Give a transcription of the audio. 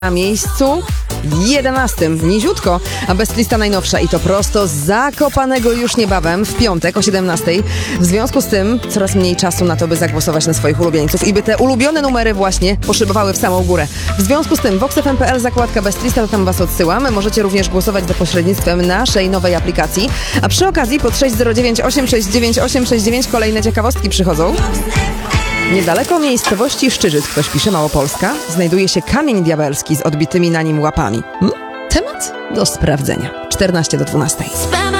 Na miejscu 11. Niziutko, a Bestlista najnowsza i to prosto z Zakopanego już niebawem w piątek o 17. W związku z tym coraz mniej czasu na to, by zagłosować na swoich ulubieńców i by te ulubione numery właśnie poszybowały w samą górę. W związku z tym voxfm.pl zakładka Bestlista, to tam was odsyłamy. Możecie również głosować za pośrednictwem naszej nowej aplikacji. A przy okazji pod 609 869 869 kolejne ciekawostki przychodzą. Niedaleko miejscowości Szczyżyc, ktoś pisze Małopolska, znajduje się kamień diabelski z odbitymi na nim łapami. Temat do sprawdzenia. 14 do 12.